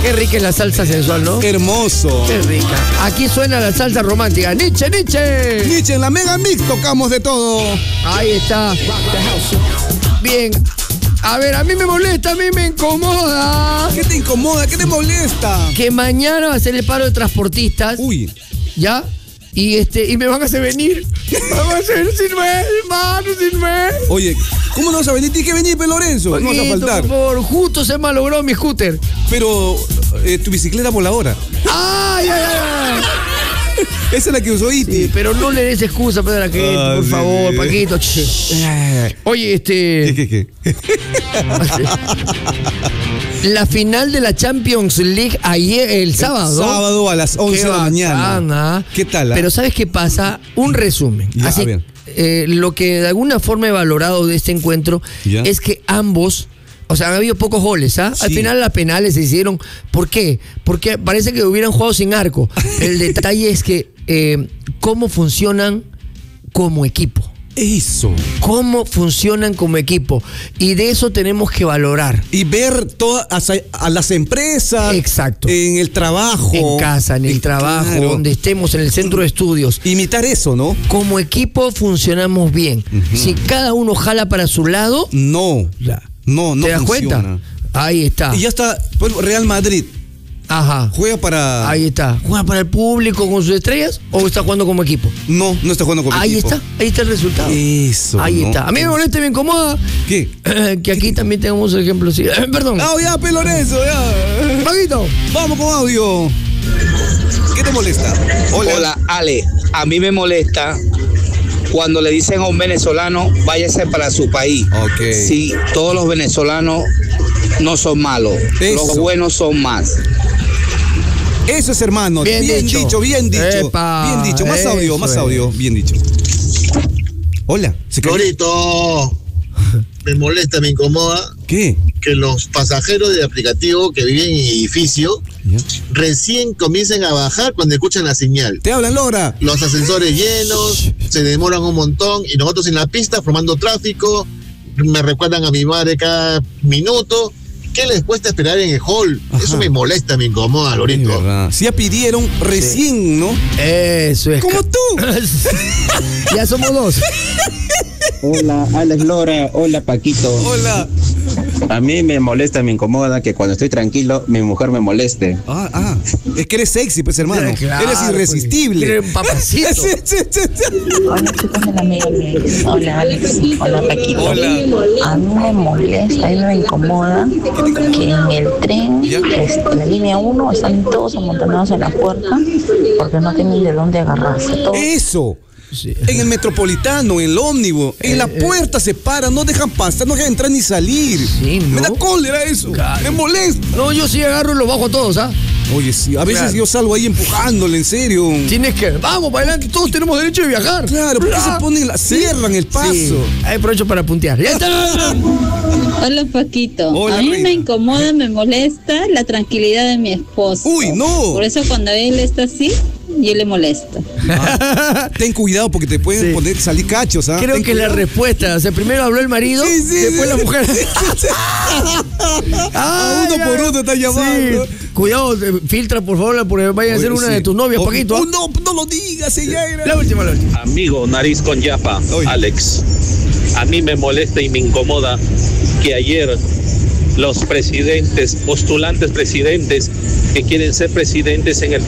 Qué rica es la salsa sensual, ¿no? Hermoso. Qué rica. Aquí suena la salsa romántica. Nietzsche, Nietzsche. Nietzsche, en la Mega Mix tocamos de todo. Ahí está. Bien. A ver, a mí me molesta, a mí me incomoda. ¿Qué te incomoda? ¿Qué te molesta? Que mañana va a ser el paro de transportistas. Uy. ¿Ya? Y me van a hacer venir. Vamos a hacer sin ver, hermano, sin ver. Oye, ¿cómo no vas a venir? Tienes que venir, Pe Lorenzo. No vas a faltar. Por favor, justo se malogró mi scooter. Pero tu bicicleta voladora. ¡Ay, ay, ay! Esa es la que usó Iti. Sí, pero no le des excusa, Pedro, a la gente, por sí. favor, Paquito. Oye, ¿Qué? La final de la Champions League ayer, el sábado. Sábado a las 11 de la mañana. ¿Qué tal? Pero ¿sabes qué pasa? Un resumen. Ya, Así, a ver. Lo que de alguna forma he valorado de este encuentro es que ambos... O sea, han habido pocos goles, ¿ah? Sí. Al final las penales se hicieron. ¿Por qué? Porque parece que hubieran jugado sin arco. El detalle es que cómo funcionan como equipo. Eso. Cómo funcionan como equipo. Y de eso tenemos que valorar. Y ver a las empresas. Exacto. En el trabajo. En casa, en el trabajo, claro. donde estemos, en el centro de estudios. Imitar eso, ¿no? Como equipo funcionamos bien. Si cada uno jala para su lado... No. No ¿te das funciona. cuenta? Ahí está. Y ya está, Real Madrid. Ajá. Juega para... Ahí está. ¿Juega para el público con sus estrellas o está jugando como equipo? No está jugando como equipo. Ahí está el resultado. Eso. Ahí ¿no? está. A mí me molesta y me incomoda. ¿Qué? Que aquí también tengamos ejemplos. Sí. Perdón. Ya, Pe Lorenzo, ya. Paquito. Vamos con audio. ¿Qué te molesta? Hola, Ale. A mí me molesta cuando le dicen a un venezolano, váyase para su país. Ok. Sí, todos los venezolanos no son malos. Eso. Los buenos son más. Eso es, hermano. Bien dicho. Bien dicho. Epa, Bien dicho. Más audio, más eso audio. Bien dicho. Hola. ¿Se cayó? Florito, me molesta, me incomoda ¿Qué? que los pasajeros de aplicativo que viven en edificio ¿Ya? recién comiencen a bajar cuando escuchan la señal. Te hablan, Laura. Los ascensores llenos, se demoran un montón y nosotros en la pista formando tráfico, me recuerdan a mi madre cada minuto. ¿Qué les cuesta esperar en el hall? Ajá. Eso me molesta, me incomoda, Es Lorito. verdad. Si ya pidieron recién, ¿no? Eso es. Como tú. Ya somos dos. Hola, Alex Lora. Hola, Paquito. Hola. A mí me molesta, me incomoda que cuando estoy tranquilo, mi mujer me moleste. Es que eres sexy, pues, hermano. Claro, eres irresistible. Eres un papacito. Sí. Hola chicos de la Mega Mix. Hola Alex. Hola Paquito. Hola. A mí me molesta y me incomoda que en el tren, la línea 1, están todos amontonados en la puerta porque no tienen de dónde agarrarse. Todos. Eso. Sí. En el metropolitano, en el ómnibus, en la puerta se paran, no dejan pasar, no dejan entrar ni salir. Sí, ¿no? Me da cólera eso. Claro. Me molesta. No, yo sí agarro y los bajo a todos, ¿ah? Oye, sí, a veces Claro. yo salgo ahí empujándole, en serio. Tienes que. Vamos para adelante, todos tenemos derecho de viajar. Claro, porque se ponen, cierran el paso. Sí. Ahí aprovecho para puntear. ¡Ya está! Hola Paquito, Hola, a mí reina. me incomoda, me molesta la tranquilidad de mi esposo. Uy, no. Por eso cuando él está así, yo le molesto. Ten cuidado porque te pueden Sí. salir cachos, ¿ah? Creo Ten que la cuidado. respuesta, o sea, primero habló el marido, Sí, después la mujer. A uno por uno está llamando. Sí. Cuidado, filtra por favor, porque vaya a ser Oye, una sí. de tus novias, Oh, Paquito. ¿ah? no lo digas, ella era. La última. Amigo, nariz con yapa, Oye. Alex. A mí me molesta y me incomoda que ayer los presidentes, postulantes presidentes que quieren ser presidentes en el